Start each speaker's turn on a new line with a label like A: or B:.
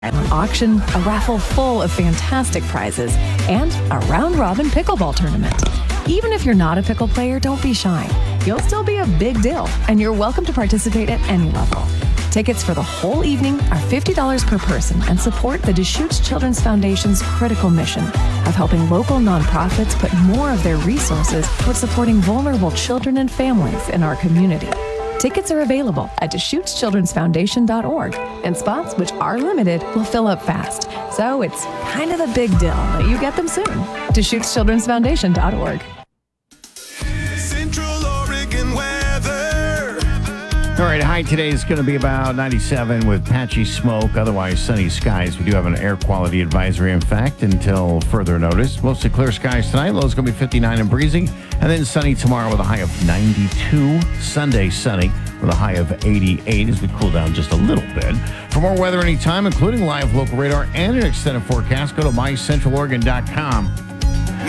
A: An auction, a raffle full of fantastic prizes, and a round-robin pickleball tournament. Even if you're not a pickle player, don't be shy. You'll still be a big deal, and you're welcome to participate at any level. Tickets for the whole evening are $50 per person and support the Deschutes Children's Foundation's critical mission of helping local nonprofits put more of their resources towards supporting vulnerable children and families in our community. Tickets are available at DeschutesChildren'sFoundation.org, and spots, which are limited, will fill up fast. So it's kind of a big deal that you get them soon. DeschutesChildren'sFoundation.org.
B: Central Oregon weather.
C: All right, high today is going to be about 97 with patchy smoke, otherwise sunny skies. We do have an air quality advisory, in fact, until further notice. Mostly clear skies tonight. Low is going to be 59 and breezy. And then sunny tomorrow with a high of 92. Sunday sunny with a high of 88 as we cool down just a little bit. For more weather anytime, including live local radar and an extended forecast, go to mycentraloregon.com.